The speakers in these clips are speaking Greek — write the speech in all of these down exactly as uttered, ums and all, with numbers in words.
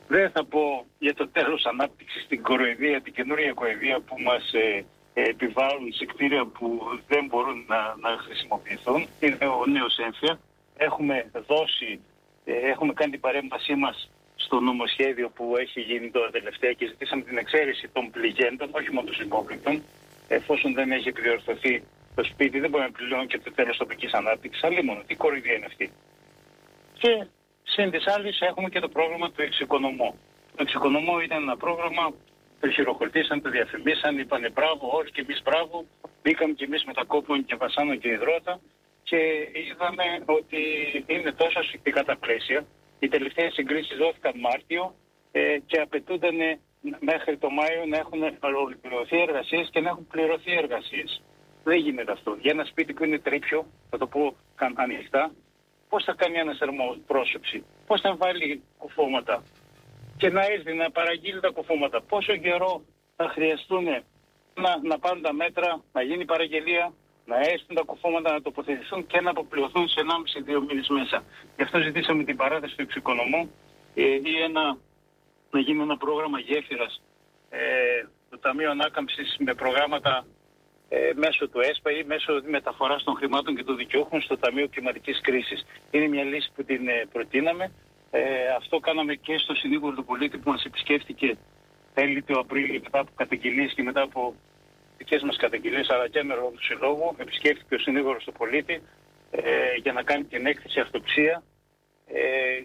Δεν θα πω για το τέλος ανάπτυξης στην κοροϊδία, την καινούργια κοροϊδία που μας ε, ε, επιβάλλουν σε κτίρια που δεν μπορούν να, να χρησιμοποιηθούν. Είναι ο νέος έμφυα. Έχουμε δώσει, ε, έχουμε κάνει την παρέμβασή μας στο νομοσχέδιο που έχει γίνει τώρα τελευταία και ζητήσαμε την εξαίρεση των πληγέντων, όχι μόνο των υπόπληκτων. Εφόσον δεν έχει επιδιορθωθεί το σπίτι, δεν μπορεί να πληρώνει και το τέλος τοπικής ανάπτυξης. Αλλήμον, τι κοροϊδία είναι αυτή. Και συν της άλλης έχουμε και το πρόγραμμα του εξοικονομώ. Το εξοικονομώ ήταν ένα πρόγραμμα, το χειροκροτήσαν, το διαφημίσαν, είπανε μπράβο, όλοι και εμείς μπράβο. Μπήκαμε και εμείς με τα κόπων και βασάνο και υδρότα και είδαμε ότι είναι τόσο ασφικτικά τα πλαίσια. Οι τελευταίες συγκρίσεις δόθηκαν Μάρτιο ε, και απαιτούνταν μέχρι το Μάιο να έχουν ολοκληρωθεί εργασίες και να έχουν πληρωθεί εργασίες. Δεν γίνεται αυτό. Για ένα σπίτι που είναι τρίπιο, θα το πω ανοιχτά, πώς θα κάνει ένα θερμοπρόσωψη, πώς θα βάλει κουφώματα και να έρθει να παραγγείλει τα κουφώματα. Πόσο καιρό θα χρειαστούν να, να πάρουν τα μέτρα, να γίνει παραγγελία, να έρθουν τα κουφώματα να τοποθετηθούν και να αποπληρωθούν σε ενάμιση με δύο μήνες μέσα. Γι' αυτό ζητήσαμε την παράταση του εξοικονομού ε, ή ένα, να γίνει ένα πρόγραμμα γέφυρας ε, το Ταμείο Ανάκαμψης με προγράμματα ε, μέσω του ΕΣΠΑ ή μέσω μεταφοράς των χρημάτων και των δικαιούχων στο Ταμείο Κλιματικής Κρίσης. Είναι μια λύση που την ε, προτείναμε. Ε, αυτό κάναμε και στο συνήγορο του πολίτη που μας επισκέφτηκε τέλη του Απρίλη μετά από καταγγελίες και μετά από δικές μας καταγγελίες, αλλά και με ρόλο του Συλλόγου. Επισκέφτηκε ο συνήγορος του πολίτη ε, για να κάνει την έκθεση αυτοψία. Ε,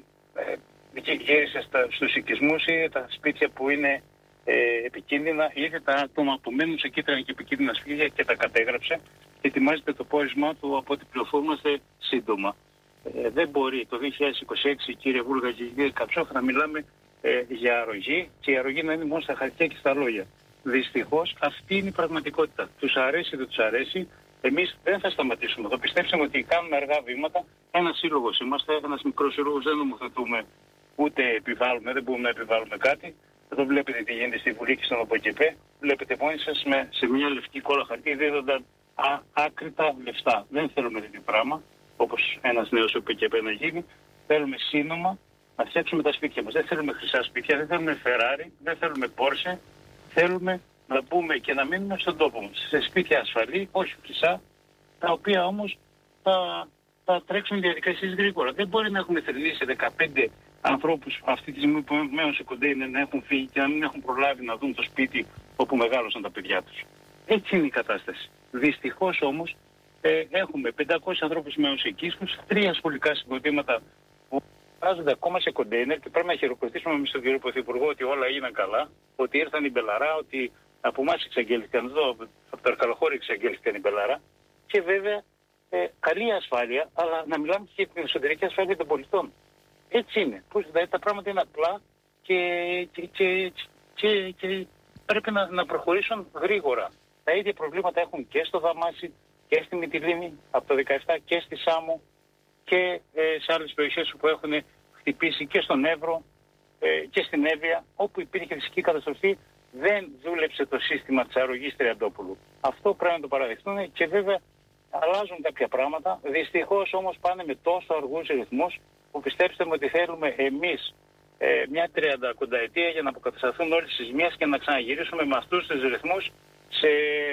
ε, γύρισε στα, στους οικισμούς ή τα σπίτια που είναι ε, επικίνδυνα, είδε τα άτομα που μένουν σε κίτρινα και επικίνδυνα σπίτια και τα κατέγραψε και ετοιμάζεται το πόρισμά του από ό,τι πληροφορούμαστε σύντομα. Ε, δεν μπορεί το δύο χιλιάδες είκοσι έξι, κύριε Βούλγα και κύριε Καψόφ, να μιλάμε ε, για αρρωγή και η αρρωγή να είναι μόνο στα χαρτιά και στα λόγια. Δυστυχώς αυτή είναι η πραγματικότητα. Τους αρέσει, δεν τους αρέσει. Εμείς δεν θα σταματήσουμε. Θα πιστέψαμε ότι κάνουμε αργά βήματα. Ένας σύλλογος είμαστε, ένας μικρός σύλλογος, δεν νομοθετούμε ούτε επιβάλλουμε, δεν μπορούμε να επιβάλλουμε κάτι. Εδώ βλέπετε τι γίνεται στη Βουλή και στον ΟΠΟΚΕΠΕ. Βλέπετε μόνοι σας με, σε μια λευκή κόλλα χαρτί δίδονταν α, άκρητα λεφτά. Δεν θέλουμε τέτοιο πράγμα, όπως ένας νέος ΟΠΟΚΕΠΕ να γίνει. Θέλουμε σύνομα να φτιάξουμε τα σπίτια μας. Δεν θέλουμε χρυσά σπίτια, δεν θέλουμε Φεράρι, δεν θέλουμε Πόρσε. Θέλουμε να μπούμε και να μείνουμε στον τόπο μας, σε σπίτια ασφαλή, όχι χρυσά, τα οποία όμως θα, θα τρέξουν διαδικασίες γρήγορα. Δεν μπορεί να έχουν θρηνήσει δεκαπέντε ανθρώπους αυτή τη στιγμή που μένουν σε κοντέινερ να έχουν φύγει και να μην έχουν προλάβει να δουν το σπίτι όπου μεγάλωσαν τα παιδιά τους. Έτσι είναι η κατάσταση. Δυστυχώς όμως ε, έχουμε πεντακόσιους ανθρώπους με οσικίσμους, τρία σχολικά συγκροτήματα που βάζονται ακόμα σε κοντέινερ και πρέπει να χειροκροτήσουμε εμείς τον κύριο Πρωθυπουργό ότι όλα έγιναν καλά, ότι ήρθαν οι Μπελαρά, ότι από εμάς εξαγγέλθηκαν εδώ, από το Αρκαλοχώρι εξαγγέλθηκαν οι Μπελαρά και βέβαια ε, καλή ασφάλεια, αλλά να μιλάμε και για την εσωτερική ασφάλεια των πολιτών. Έτσι είναι. Πώς, δηλαδή, τα πράγματα είναι απλά και, και, και, και, και πρέπει να, να προχωρήσουν γρήγορα. Τα ίδια προβλήματα έχουν και στο Δαμάσι και στη Μυτιλήνη από το δεκαεπτά και στη Σάμο και ε, σε άλλες περιοχές που έχουν χτυπήσει και στον Εύρο ε, και στην Εύβοια, όπου υπήρχε φυσική καταστροφή, δεν δούλεψε το σύστημα της αρρωγής Τριαντόπουλου. Αυτό πρέπει να το παραδεχτούν και βέβαια αλλάζουν κάποια πράγματα. Δυστυχώς όμως πάνε με τόσο αργούς ρυθμούς που πιστέψτε με ότι θέλουμε εμείς ε, μια τριαντακονταετία για να αποκατασταθούν όλες τις ζημίες και να ξαναγυρίσουμε με αυτούς τους ρυθμούς σε,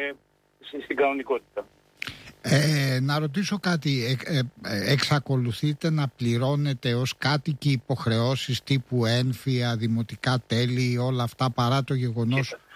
σε, στην κανονικότητα. Ε, να ρωτήσω κάτι, ε, ε, εξακολουθείτε να πληρώνετε ως κάτοικοι υποχρεώσεις τύπου ένφια, δημοτικά τέλη, όλα αυτά παρά το γεγονός? Κοίτα,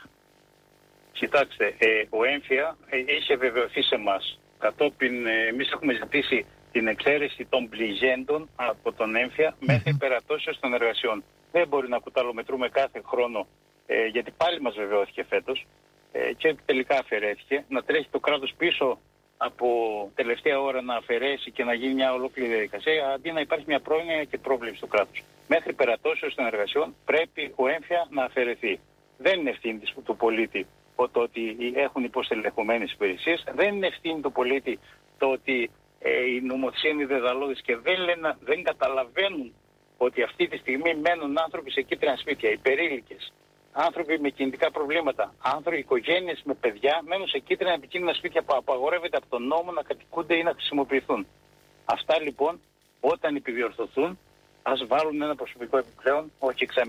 κοιτάξτε, ε, ο ένφια ε, είχε βεβαιωθεί σε εμάς. Κατόπιν ε, εμείς έχουμε ζητήσει την εξαίρεση των πληγέντων από τον έμφια mm-hmm. μέχρι περατώσεως των εργασιών. Δεν μπορεί να κουταλομετρούμε κάθε χρόνο, ε, γιατί πάλι μας βεβαιώθηκε φέτος ε, και τελικά αφαιρέθηκε, να τρέχει το κράτος πίσω από τελευταία ώρα να αφαιρέσει και να γίνει μια ολόκληρη διαδικασία, αντί να υπάρχει μια πρόνοια και πρόβλεψη του κράτους. Μέχρι περατώσεως των εργασιών πρέπει ο έμφια να αφαιρεθεί. Δεν είναι ευθύνη του πολίτη το ότι έχουν υποστελεχωμένες υπηρεσίες, δεν είναι ευθύνη του πολίτη το ότι ε, η νομοθεσία είναι δεδαλώδης και δεν, λένε, δεν καταλαβαίνουν ότι αυτή τη στιγμή μένουν άνθρωποι σε κίτρινα σπίτια, υπερήλικες, άνθρωποι με κινητικά προβλήματα, άνθρωποι, οικογένειες με παιδιά μένουν σε κίτρινα επικίνδυνα σπίτια που απαγορεύεται από τον νόμο να κατοικούνται ή να χρησιμοποιηθούν. Αυτά λοιπόν όταν επιδιορθωθούν ας βάλουν ένα προσωπικό επιπλέον, όχι εξάμηνο.